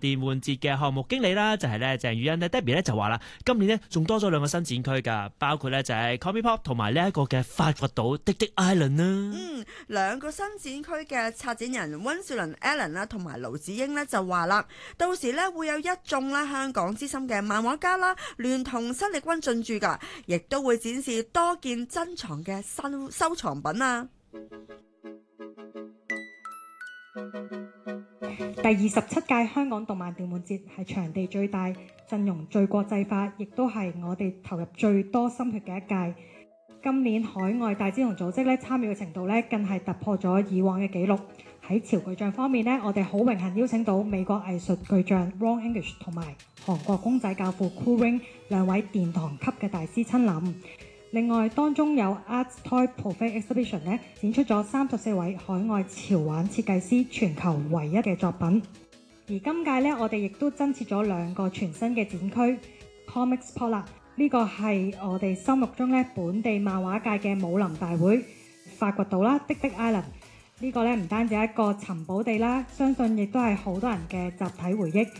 電玩節嘅項目經理啦，就係咧鄭宇欣咧 Debbie 咧就話啦，今年咧仲多咗2個新展區㗎，包括咧就係 Comic Pop 同埋呢一個嘅發掘島滴滴 Island 啦。 2個新展區嘅策展人溫兆倫 Alan 啦，同埋盧子英呢就話啦，到時咧會有一眾啦香港資深嘅漫畫家啦，聯同新力軍進駐㗎，亦都會展示多件珍藏嘅收藏品啊！ 第27屆香港動漫電玩節係場地最大、陣容最國際化，亦都係我哋投入最多心血嘅一屆。今年海外大專同組織參與嘅程度更係突破咗以往嘅紀錄。喺潮巨匠方面我哋好榮幸邀請到美國藝術巨匠 Ron English 同埋韓國公仔教父 Cool Ring 2位殿堂級嘅大師親臨。另外，當中有 Art Toy Buffet Exhibition 展出咗34位海外潮玩設計師全球唯一嘅作品。而今屆我哋亦都增設咗2個全新嘅展區 Comics Pod 啦。呢個係我哋心目中本地漫畫界嘅武林大會，發掘島啦，滴滴 Island。呢個唔單止係一個尋寶地啦，相信亦都係好多人嘅集體回憶。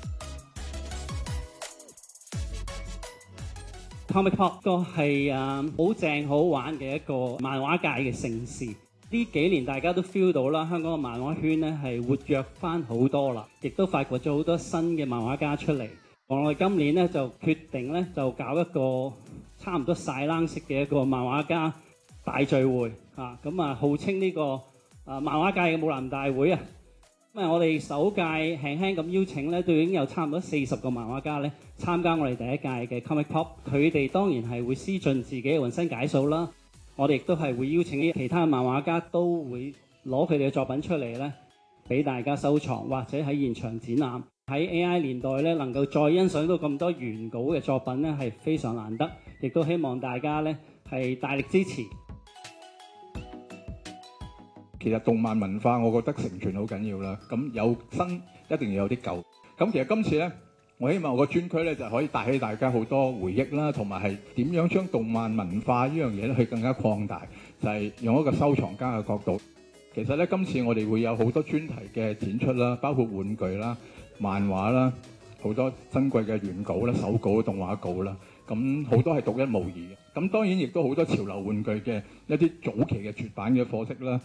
Comic Pop 個係好正好玩嘅一個漫畫界嘅盛事。呢幾年大家都 feel 到啦，香港嘅漫畫圈咧係活躍翻好多啦，亦都發掘咗好多新嘅漫畫家出嚟。我哋今年咧就決定咧就搞一個差唔多晒冷式嘅一個漫畫家大聚會咁號稱呢個漫畫界嘅武林大會啊。我哋首屆輕輕咁邀請咧，都已經有差唔多40個漫畫家咧參加我哋第一屆嘅 Comic Pop。佢哋當然係會施盡自己嘅渾身解數啦。我哋亦都係會邀請啲其他漫畫家，都會攞佢哋嘅作品出嚟咧，俾大家收藏或者喺現場展覽。喺 AI 年代咧，能夠再欣賞到咁多原稿嘅作品咧，係非常難得。亦都希望大家咧係大力支持。 其實動漫文化，我覺得承傳好緊要啦。咁有新一定要有啲舊。咁其實今次咧，我希望我個專區咧就可以帶起大家好多回憶啦，同埋係點樣將動漫文化呢樣嘢咧去更加擴大，就係用一個收藏家嘅角度。其實咧，今次我哋會有好多專題嘅展出啦，包括玩具啦、漫畫啦，好多珍貴嘅原稿啦、手稿、動畫稿啦。咁好多係獨一無二嘅。咁當然亦都好多潮流玩具嘅一啲早期嘅絕版嘅貨色啦。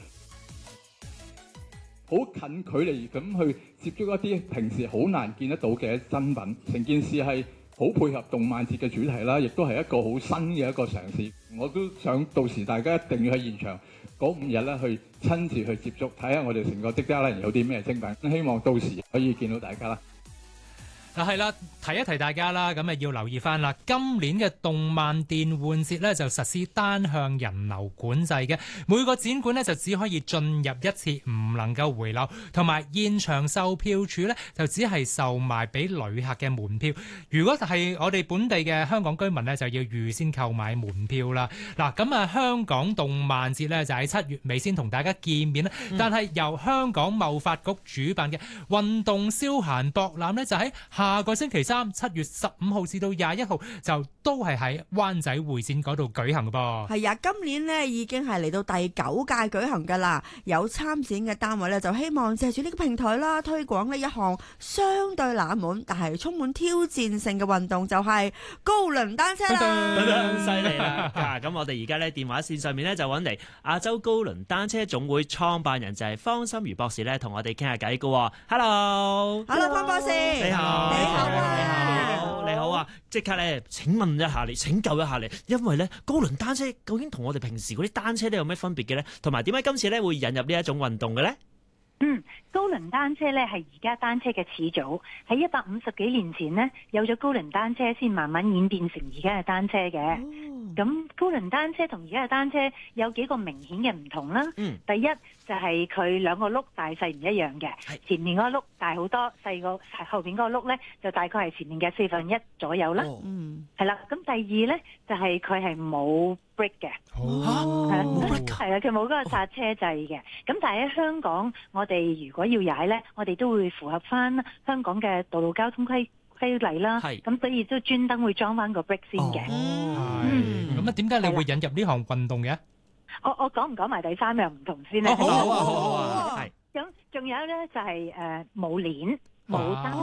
好近距離咁去接觸一啲平時好難見得到嘅珍品，成件事係好配合動漫節嘅主題啦，亦都係一個好新嘅一個嘗試。我都想到時大家一定要喺現場嗰5日咧去親自去接觸，睇下我哋成個滴滴 Island有啲咩精品。希望到時可以見到大家啦。 係啦，提一提大家啦，咁要留意翻啦。今年嘅動漫電玩節咧就實施單向人流管制嘅，每個展館咧就只可以進入一次，唔能夠回流，同埋現場售票處咧就只係售賣俾旅客嘅門票。如果係我哋本地嘅香港居民咧，就要預先購買門票啦。嗱，咁香港動漫節咧就喺7月尾先同大家見面啦。但係由香港貿發局主辦嘅運動消閒博覽咧，就喺下個星期三7月15號至到21號就都係喺灣仔會展嗰度舉行嘅噃。 係啊，今年呢已經係嚟到第9屆舉行㗎啦。有參展嘅單位呢，就希望借住呢個平台啦，推廣呢一項相對冷門但係充滿挑戰性嘅運動，就係高輪單車啦。 犀利啦！咁我哋而家呢電話線上面呢，就揾嚟亞洲高輪單車總會創辦人就係方心如博士呢，同我哋傾下偈嘅。Hello， 方博士， 你好。你好啊！即刻咧，請問一下你，請教一下你，因為咧高輪單車究竟同我哋平時嗰啲單車咧有咩分別嘅咧？同埋點解今次咧會引入呢一種運動嘅咧？ 高輪單車咧係而家單車嘅始祖，喺150幾年前呢，有咗高輪單車，先慢慢演變成而家嘅單車嘅。咁高輪單車同而家嘅單車有幾個明顯嘅唔同啦。第一就係佢2個轆大細唔一樣嘅，前面嗰個轆大好多，細個後邊嗰個轆咧就大概係前面嘅1/4左右啦。係啦，咁第二咧就係佢係冇 brake 嘅，係啊，佢冇嗰個剎車掣嘅。咁但係喺香港，我哋如果要踩咧，我哋都會符合翻香港嘅道路交通規例啦。咁所以都專登會裝翻個 brake 先嘅。 咁點解你會引入呢項運動嘅？ 我講唔講埋第3樣唔同先咧？ 好啊。 咁仲有咧就係冇鏈冇單